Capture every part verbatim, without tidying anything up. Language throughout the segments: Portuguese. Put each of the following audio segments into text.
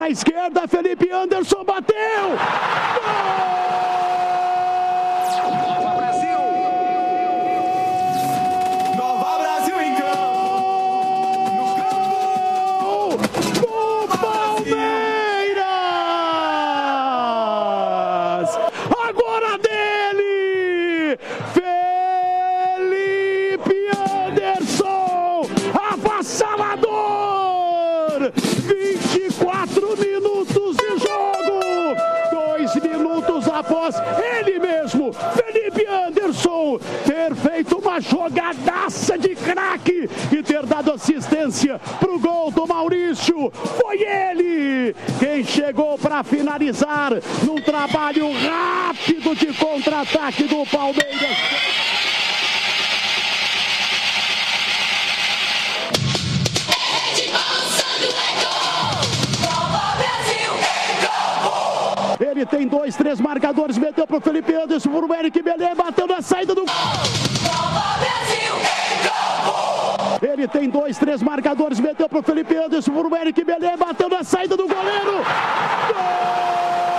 À esquerda, Felipe Anderson bateu! Gol! Após ele mesmo, Felipe Anderson, ter feito uma jogadaça de craque e ter dado assistência pro gol do Maurício. Foi ele quem chegou para finalizar num trabalho rápido de contra-ataque do Palmeiras. Ele tem dois, três marcadores, meteu pro Felipe Anderson, pro Eric Belê, bateu na saída do... Ele tem dois, três marcadores, meteu pro Felipe Anderson, pro Eric Belê, bateu na saída do goleiro. Gol!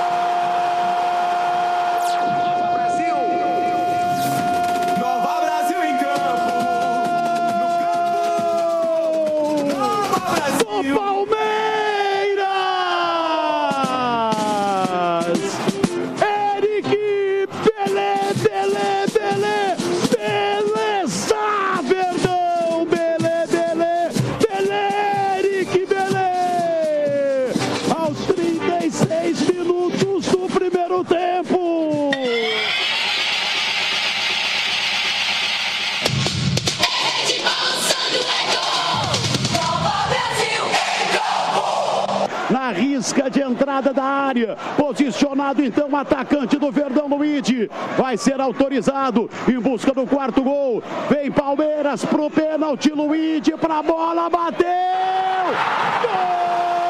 Risca de entrada da área, posicionado então o atacante do Verdão, Luigi, vai ser autorizado em busca do quarto gol, vem Palmeiras pro pênalti, Luigi pra bola, bateu, gol!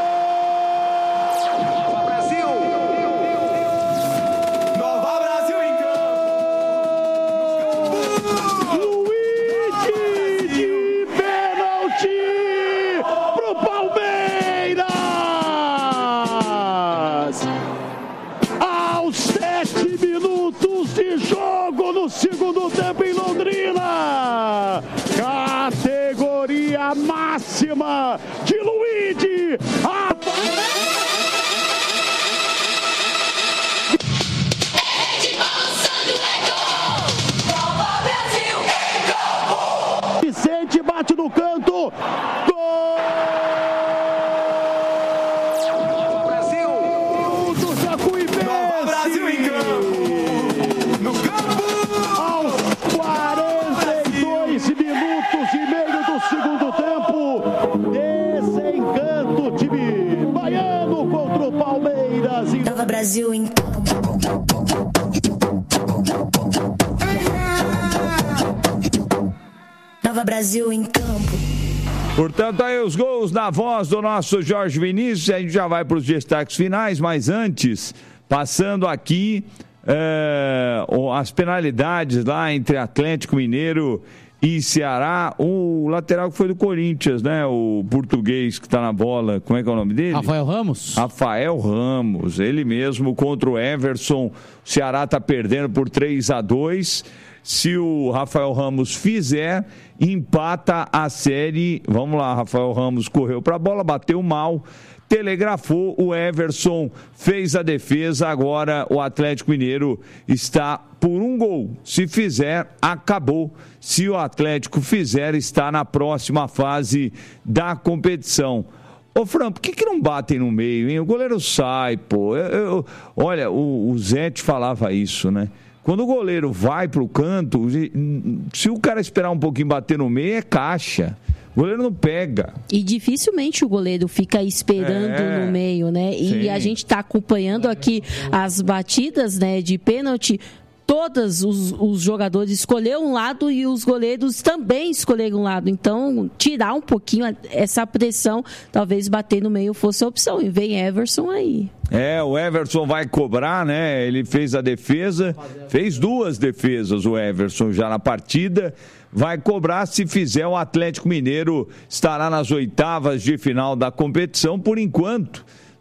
Segundo tempo em Londrina, categoria máxima de Luigi. A... Vicente bate no canto, gol! Nova Brasil em campo. Nova Brasil em campo. Portanto, aí os gols na voz do nosso Jorge Vinícius. A gente já vai para os destaques finais, mas antes, passando aqui é, as penalidades lá entre Atlético Mineiro e Ceará, o lateral que foi do Corinthians, né? O português que tá na bola, como é que é o nome dele? Rafael Ramos. Rafael Ramos, ele mesmo contra o Everson. O Ceará tá perdendo por três a dois. Se o Rafael Ramos fizer, empata a série. Vamos lá, Rafael Ramos correu pra bola, bateu mal, telegrafou, o Everson fez a defesa, agora o Atlético Mineiro está por um gol. Se fizer, acabou. Se o Atlético fizer, está na próxima fase da competição. Ô, Fran, por que que não batem no meio, hein? O goleiro sai, pô. Eu, eu, olha, o, o Zé te falava isso, né? Quando o goleiro vai pro canto, se o cara esperar um pouquinho bater no meio, é caixa. O goleiro não pega. E dificilmente o goleiro fica esperando é, no meio, né? E sim. A gente está acompanhando aqui as batidas, né, de pênalti. Todos os, os jogadores escolheram um lado e os goleiros também escolheram um lado. Então, tirar um pouquinho essa pressão, talvez bater no meio fosse a opção. E vem Everson aí. É, o Everson vai cobrar, né? Ele fez a defesa, fez duas defesas o Everson já na partida. Vai cobrar, se fizer, o Atlético Mineiro estará nas oitavas de final da competição por enquanto.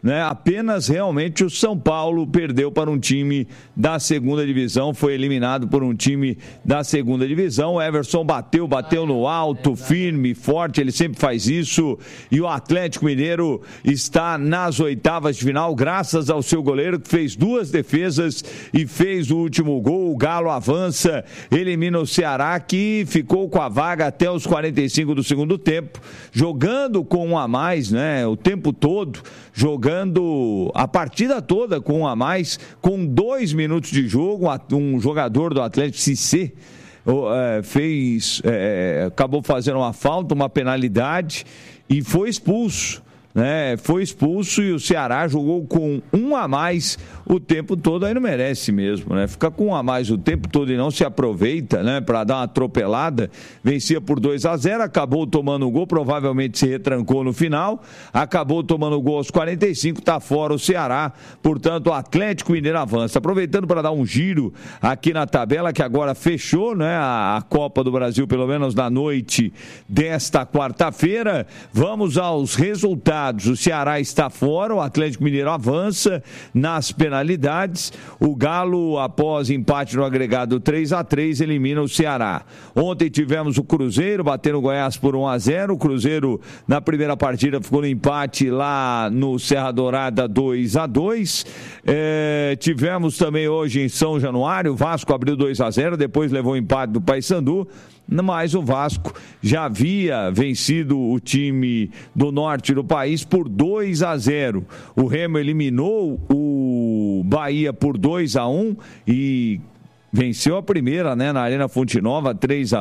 né? Apenas realmente o São Paulo perdeu para um time da segunda divisão, foi eliminado por um time da segunda divisão. O Everson bateu, bateu no alto, firme, forte, ele sempre faz isso, e o Atlético Mineiro está nas oitavas de final, graças ao seu goleiro que fez duas defesas e fez o último gol. O Galo avança, elimina o Ceará, que ficou com a vaga até os quarenta e cinco do segundo tempo, jogando com um a mais, né? O tempo todo, jogando a partida toda com um a mais, com dois minutos de jogo. Um jogador do Atlético, Cissé, fez, é, acabou fazendo uma falta, uma penalidade e foi expulso. Né, foi expulso, e o Ceará jogou com um a mais o tempo todo. Aí não merece mesmo, né? Fica com um a mais o tempo todo e não se aproveita, né, para dar uma atropelada. Vencia por dois a zero, acabou tomando o gol, provavelmente se retrancou no final, acabou tomando o gol aos quarenta e cinco, tá fora o Ceará. Portanto, o Atlético Mineiro avança. Aproveitando para dar um giro aqui na tabela, que agora fechou, né, a, a Copa do Brasil, pelo menos na noite desta quarta-feira. Vamos aos resultados. O Ceará está fora, o Atlético Mineiro avança nas penalidades. O Galo, após empate no agregado três a três, elimina o Ceará. Ontem tivemos o Cruzeiro batendo o Goiás por um a zero. O Cruzeiro, na primeira partida, ficou no empate lá no Serra Dourada, dois a dois. É, tivemos também hoje em São Januário, o Vasco abriu dois a zero, depois levou o empate do Paysandu. Mas o Vasco já havia vencido o time do norte do país por dois a zero. O Remo eliminou o Bahia por dois a um e venceu a primeira, né, na Arena Fonte Nova, três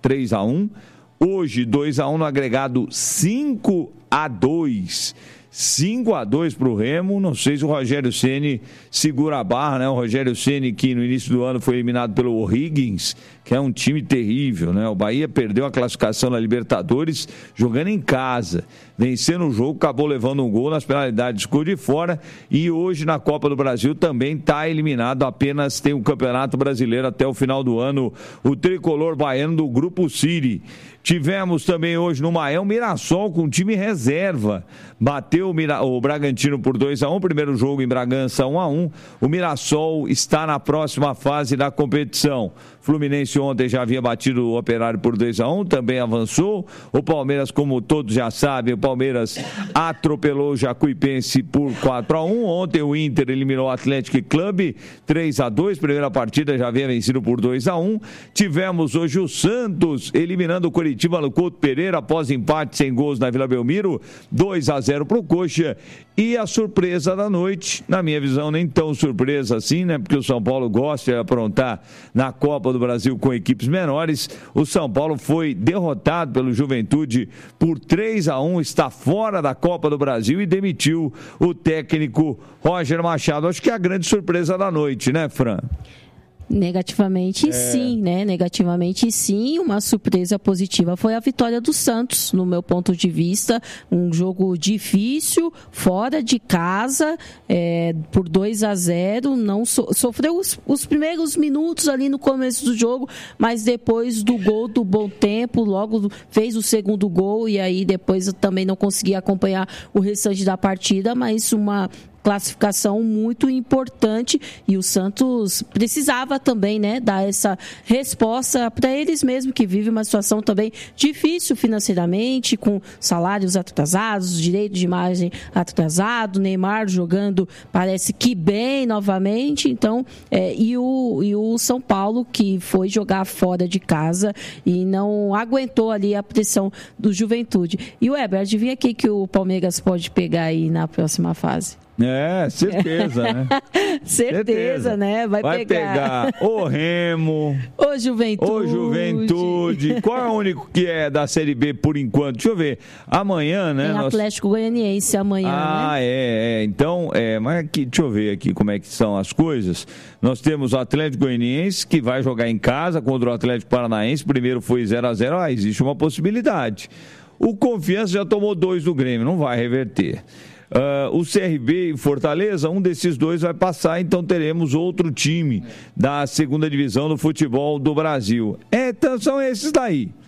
a um. Hoje, dois a um no agregado, cinco a dois. cinco a dois para o Remo. Não sei se o Rogério Ceni segura a barra, né? O Rogério Ceni, que no início do ano foi eliminado pelo O'Higgins, que é um time terrível, né? O Bahia perdeu a classificação na Libertadores jogando em casa, vencendo o jogo, acabou levando um gol nas penalidades, ficou de fora, e hoje na Copa do Brasil também está eliminado, apenas tem o Campeonato Brasileiro até o final do ano, o tricolor baiano do Grupo City. Tivemos também hoje no Maião, Mirassol com time reserva, bateu o, Mira... o Bragantino por dois a um, primeiro jogo em Bragança um a um, o Mirassol está na próxima fase da competição. Fluminense ontem já havia batido o Operário por dois a um, também avançou. O Palmeiras, como todos já sabem, o Palmeiras atropelou o Jacuipense por quatro a um. Ontem o Inter eliminou o Atlético Clube três a dois, primeira partida já havia vencido por dois a um. Tivemos hoje o Santos eliminando o Coritiba no Couto Pereira após empate sem gols na Vila Belmiro, dois a zero para o Coxa. E a surpresa da noite, na minha visão nem tão surpresa assim, né? Porque o São Paulo gosta de aprontar na Copa do Brasil com equipes menores. O São Paulo foi derrotado pelo Juventude por três a um, está fora da Copa do Brasil e demitiu o técnico Roger Machado. Acho que é a grande surpresa da noite, né, Fran? Negativamente, é. sim, né? Negativamente, sim. Uma surpresa positiva foi a vitória do Santos, no meu ponto de vista. Um jogo difícil, fora de casa, é, por dois a zero. Não so, sofreu os, os primeiros minutos ali no começo do jogo, mas depois do gol do Bom Tempo, logo fez o segundo gol, e aí depois eu também não consegui acompanhar o restante da partida, mas uma classificação muito importante, e o Santos precisava também, né, dar essa resposta para eles mesmo, que vivem uma situação também difícil financeiramente, com salários atrasados, direito de imagem atrasado, Neymar jogando parece que bem novamente, então, é, e, o, e o São Paulo, que foi jogar fora de casa e não aguentou ali a pressão do Juventude. E o Weber, adivinha aqui que o Palmeiras pode pegar aí na próxima fase? É, certeza, né? certeza, certeza, né? Vai, Vai pegar. pegar o Remo, o Juventude. o Juventude. Qual é o único que é da Série B por enquanto? Deixa eu ver. Amanhã, né? Tem nós... Atlético Goianiense amanhã, ah, né? é, é. Então, é, mas aqui, deixa eu ver aqui como é que são as coisas. Nós temos o Atlético Goianiense, que vai jogar em casa contra o Atlético Paranaense. Primeiro foi zero a zero. Ah, existe uma possibilidade. O Confiança já tomou dois do Grêmio, não vai reverter. Uh, o C R B e Fortaleza, um desses dois vai passar, então teremos outro time da segunda divisão do futebol do Brasil. É, então são esses daí.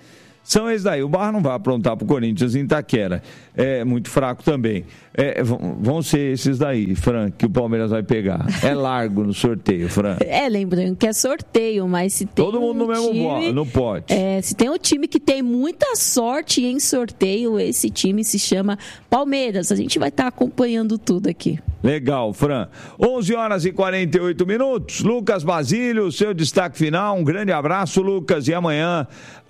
são esses daí. O Barra não vai aprontar pro Corinthians em Itaquera. É muito fraco também. É, vão ser esses daí, Fran, que o Palmeiras vai pegar. É largo no sorteio, Fran. É, lembrando que é sorteio, mas se tem todo mundo um no mesmo time, no pote. É, se tem um time que tem muita sorte em sorteio, esse time se chama Palmeiras. A gente vai estar acompanhando tudo aqui. Legal, Fran. onze horas e quarenta e oito minutos. Lucas Basílio, seu destaque final. Um grande abraço, Lucas. E amanhã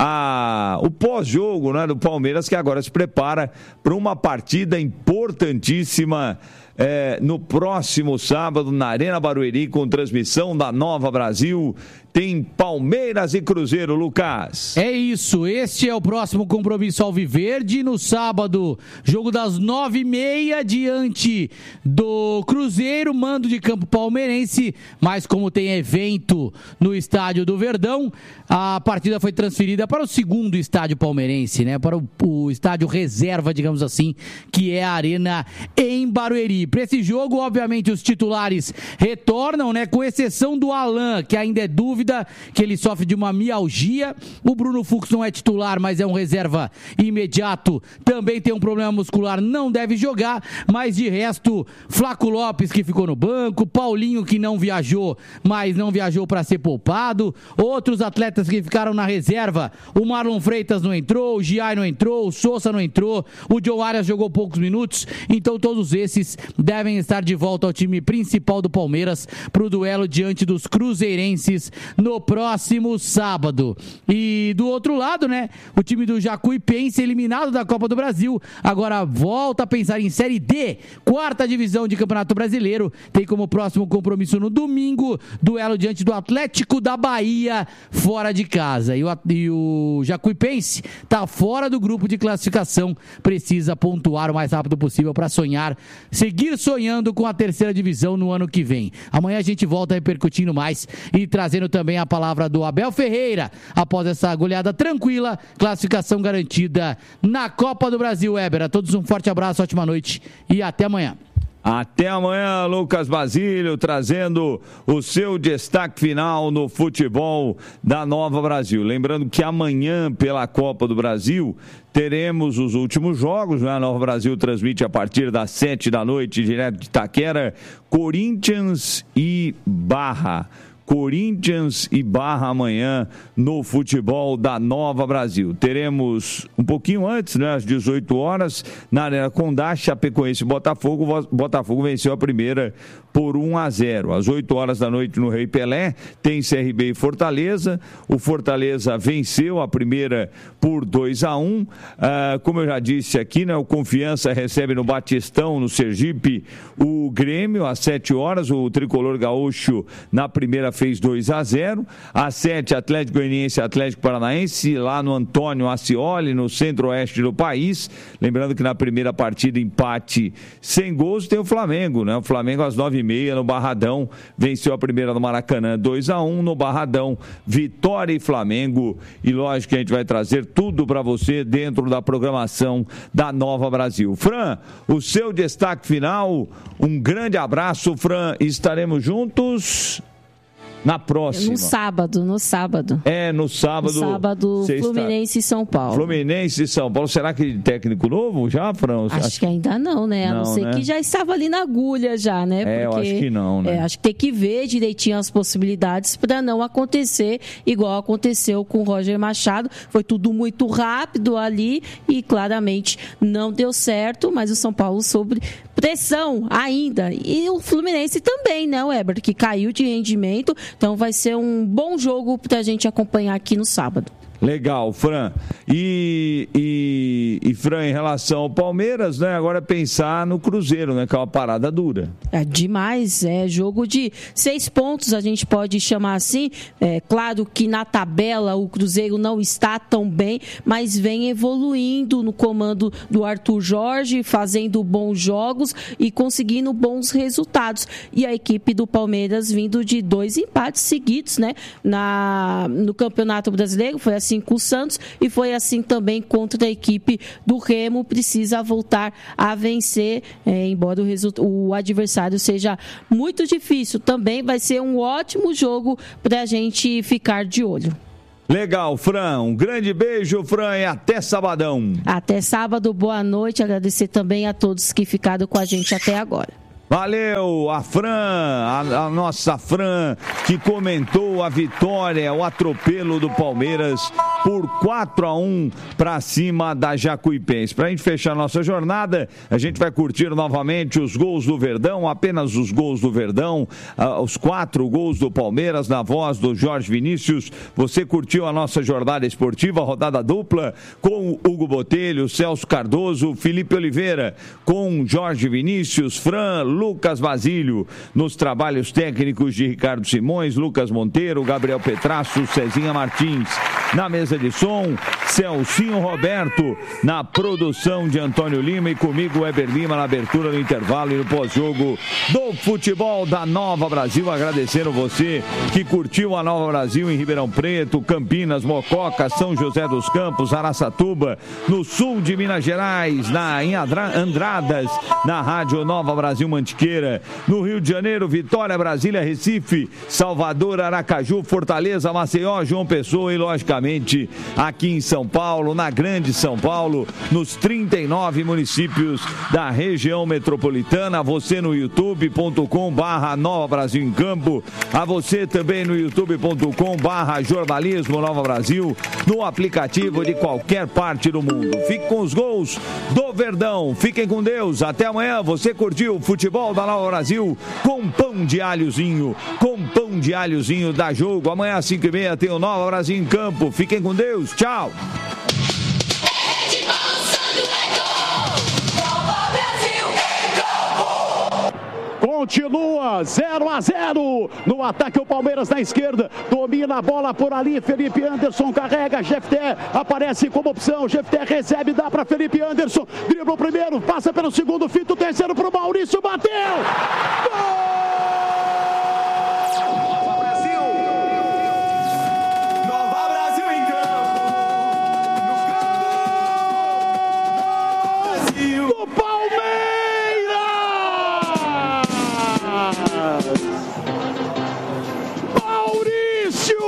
a, o pós-jogo, né, do Palmeiras, que agora se prepara para uma partida importantíssima é, no próximo sábado na Arena Barueri, com transmissão da Nova Brasil. Tem Palmeiras e Cruzeiro, Lucas. É isso, este é o próximo compromisso alviverde. No sábado, jogo das nove e meia, diante do Cruzeiro, mando de campo palmeirense. Mas como tem evento no estádio do Verdão, a partida foi transferida para o segundo estádio palmeirense, né? Para o, o estádio reserva, digamos assim, que é a Arena em Barueri. Para esse jogo, obviamente, os titulares retornam, né? Com exceção do Alan, que ainda é dúvida, que ele sofre de uma mialgia. O Bruno Fux não é titular, mas é um reserva imediato, também tem um problema muscular, não deve jogar. Mas de resto, Flaco Lopes, que ficou no banco, Paulinho, que não viajou, mas não viajou para ser poupado, outros atletas que ficaram na reserva, o Marlon Freitas não entrou, o Giai não entrou, o Sousa não entrou, o John Arias jogou poucos minutos. Então todos esses devem estar de volta ao time principal do Palmeiras para o duelo diante dos cruzeirenses no próximo sábado. E do outro lado, né, o time do Jacuipense, eliminado da Copa do Brasil, agora volta a pensar em Série D, quarta divisão de Campeonato Brasileiro. Tem como próximo compromisso no domingo, duelo diante do Atlético da Bahia, fora de casa. E o, e o Jacuipense tá fora do grupo de classificação, precisa pontuar o mais rápido possível para sonhar, seguir sonhando com a terceira divisão no ano que vem. Amanhã a gente volta repercutindo mais e trazendo também a palavra do Abel Ferreira, após essa goleada tranquila, classificação garantida na Copa do Brasil. Weber, a todos um forte abraço, ótima noite e até amanhã. Até amanhã, Lucas Basílio, trazendo o seu destaque final no futebol da Nova Brasil. Lembrando que amanhã, pela Copa do Brasil, teremos os últimos jogos, né? A Nova Brasil transmite a partir das sete da noite, direto de Itaquera, Corinthians e Barra. Corinthians e Barra amanhã no futebol da Nova Brasil. Teremos um pouquinho antes, né, às dezoito horas, na Arena Condá, Chapecoense e Botafogo. Botafogo venceu a primeira por um a zero. Às oito horas da noite no Rei Pelé, tem C R B e Fortaleza. O Fortaleza venceu a primeira por dois a um. Ah, como eu já disse aqui, né, o Confiança recebe no Batistão, no Sergipe, o Grêmio. Às sete horas, o Tricolor Gaúcho na primeira fez dois a zero. Às sete, Atlético Goianiense e Atlético Paranaense, lá no Antônio Ascioli, no centro-oeste do país. Lembrando que na primeira partida, empate sem gols, tem o Flamengo, né? O Flamengo às nove e meia no Barradão, venceu a primeira no Maracanã, dois a um no Barradão, Vitória e Flamengo. E lógico que a gente vai trazer tudo para você dentro da programação da Nova Brasil. Fran, o seu destaque final, um grande abraço, Fran, estaremos juntos na próxima. No sábado, no sábado. É, no sábado. No sábado, Fluminense está... e São Paulo. Fluminense e São Paulo. Será que técnico novo já, Fran? Acho, acho que ainda não, né? A não, não ser, né, que já estava ali na agulha já, né? É, porque, eu acho que não, né? É, acho que tem que ver direitinho as possibilidades para não acontecer igual aconteceu com o Roger Machado. Foi tudo muito rápido ali e claramente não deu certo, mas o São Paulo sob pressão ainda. E o Fluminense também, né, Weber? Que caiu de rendimento. Então vai ser um bom jogo para a gente acompanhar aqui no sábado. Legal, Fran. E, e, e Fran, em relação ao Palmeiras, né? Agora é pensar no Cruzeiro, né? Que é uma parada dura. É demais, é jogo de seis pontos, a gente pode chamar assim. É claro que na tabela o Cruzeiro não está tão bem, mas vem evoluindo no comando do Arthur Jorge, fazendo bons jogos e conseguindo bons resultados. E a equipe do Palmeiras vindo de dois empates seguidos, né? Na, no Campeonato Brasileiro, foi assim com o Santos e foi assim também contra a equipe do Remo. Precisa voltar a vencer, é, embora o, result... o adversário seja muito difícil. Também vai ser um ótimo jogo para a gente ficar de olho. Legal, Fran. Um grande beijo, Fran, e até sabadão. Até sábado, boa noite. Agradecer também a todos que ficaram com a gente até agora. Valeu, a Fran, a, a nossa Fran, que comentou a vitória, o atropelo do Palmeiras por quatro a um para cima da Jacuipense. Para a gente fechar a nossa jornada, a gente vai curtir novamente os gols do Verdão, apenas os gols do Verdão, uh, os quatro gols do Palmeiras na voz do Jorge Vinícius. Você curtiu a nossa jornada esportiva, rodada dupla, com Hugo Botelho, Celso Cardoso, Felipe Oliveira, com Jorge Vinícius, Fran, Lucas Basílio, nos trabalhos técnicos de Ricardo Simões, Lucas Monteiro, Gabriel Petrasso, Cezinha Martins. Na mesa de som, Celcinho Roberto, na produção de Antônio Lima e comigo, Weber Lima, na abertura do intervalo e no pós-jogo do futebol da Nova Brasil. Agradecendo você que curtiu a Nova Brasil em Ribeirão Preto, Campinas, Mococa, São José dos Campos, Araçatuba, no sul de Minas Gerais, na, em Andradas, na Rádio Nova Brasil Mantiqueira, no Rio de Janeiro, Vitória, Brasília, Recife, Salvador, Aracaju, Fortaleza, Maceió, João Pessoa e, logicamente, aqui em São Paulo, na Grande São Paulo, nos trinta e nove municípios da região metropolitana. A você no youtube ponto com barra Nova Brasil em Campo, a você também no youtube ponto com barra Jornalismo Nova Brasil, no aplicativo de qualquer parte do mundo. Fique com os gols do Verdão. Fiquem com Deus. Até amanhã. Você curtiu o futebol da Nova Brasil com pão de alhozinho, com pão de alhozinho da Jogo. Amanhã às cinco e meia tem o Nova Brasil em Campo. Fiquem com Deus. Tchau. Continua zero a zero no ataque. O Palmeiras na esquerda domina a bola por ali. Felipe Anderson carrega. Jefté aparece como opção. Jefté recebe, dá para Felipe Anderson. Dribla o primeiro, passa pelo segundo, fita o terceiro para o Maurício. Bateu! Gol! Maurício,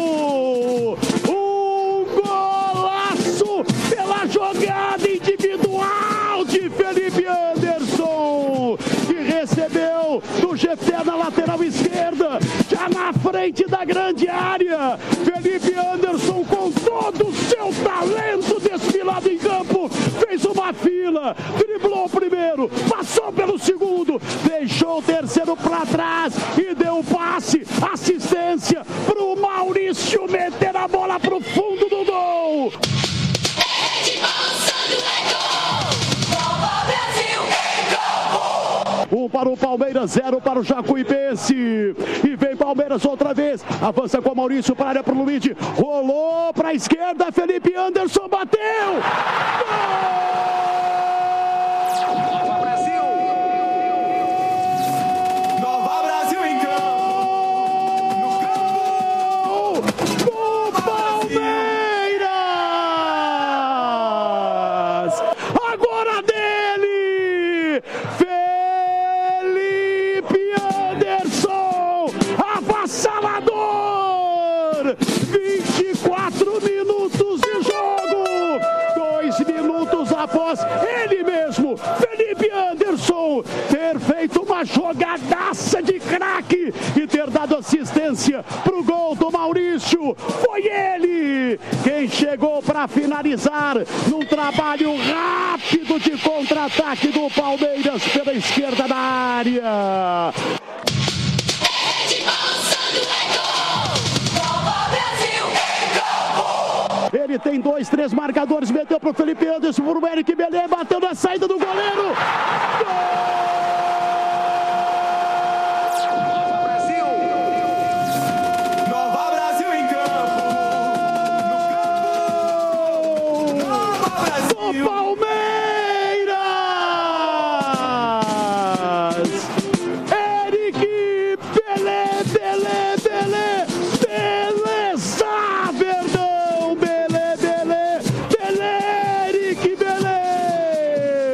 um golaço pela jogada individual de Felipe Anderson, que recebeu do Jefté na lateral esquerda, já na frente da grande área. Felipe Anderson, com todo o seu talento desfilado em campo, fez uma fila, driblou o primeiro, passou pelo segundo, deixou o terceiro para trás e deu o passe, assistência para o Maurício meter a bola para o fundo do gol. Um para o Palmeiras, zero para o Jacuipense. E vem Palmeiras outra vez. Avança com o Maurício para a área para o Luiz. Rolou para a esquerda. Felipe Anderson bateu. Gol! Ter feito uma jogadaça de craque e ter dado assistência para o gol do Maurício. Foi ele quem chegou para finalizar num trabalho rápido de contra-ataque do Palmeiras pela esquerda da área. Ele tem dois, três marcadores, meteu para o Felipe Anderson, para o Eric Belê, bateu na saída do goleiro. Gol!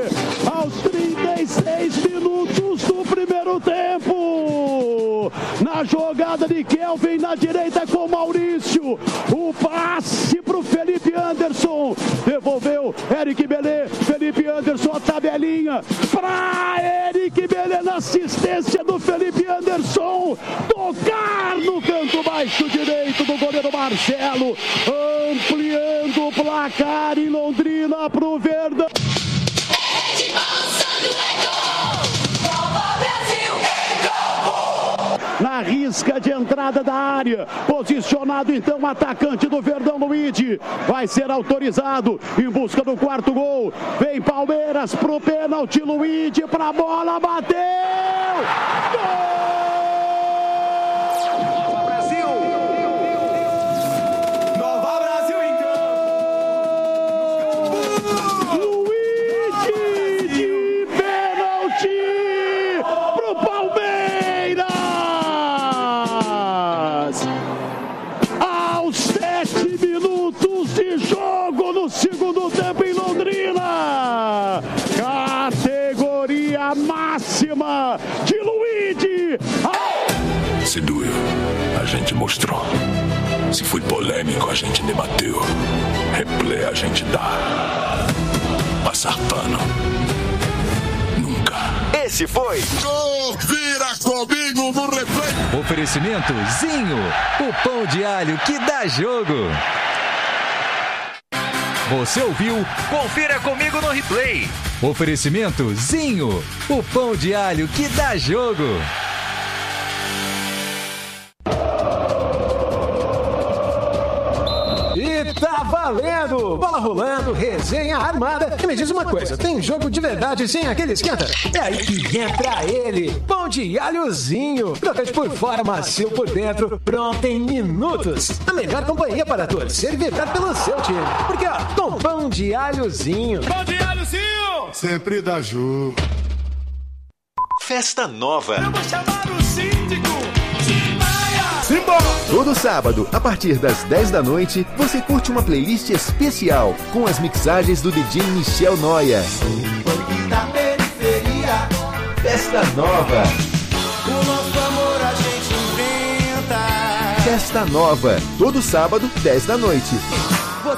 Na a jogada de Kelvin na direita com Maurício. O passe pro Felipe Anderson. Devolveu Eric Belê. Felipe Anderson, a tabelinha pra Eric Belê na assistência do Felipe Anderson. Tocar no canto baixo direito do goleiro Marcelo. Ampliando o placar em Londrina pro Verdão. Na risca de entrada da área, posicionado então o atacante do Verdão, Luigi, vai ser autorizado em busca do quarto gol. Vem Palmeiras pro pênalti, Luigi pra bola, bateu! Gol! Segundo tempo em Londrina, categoria máxima de Luigi. Ah! Se doeu, a gente mostrou. Se foi polêmico, a gente debateu. Replay a gente dá. Passar pano, nunca. Esse foi Vira comigo no replay. Oferecimento Zinho, o pão de alho que dá jogo. Você ouviu? Confira comigo no replay. Oferecimento Zinho, o pão de alho que dá jogo. E tá valendo! Bola rolando, resenha armada. E me diz uma coisa, tem jogo de verdade sem aquele esquenta? É aí que entra ele, pão de alhozinho. Crocante por fora, macio por dentro, pronto em minutos. A melhor companhia para torcer e vibrar pelo seu time. Porque, ó, com pão de alhozinho. Pão de alhozinho! Sempre dá jogo. Festa Nova. Eu vou chamar o síndico. Todo sábado, a partir das dez da noite, você curte uma playlist especial com as mixagens do D J Michel Noia. Da periferia, Festa Nova. O nosso amor a gente inventa. Festa Nova, todo sábado, dez da noite.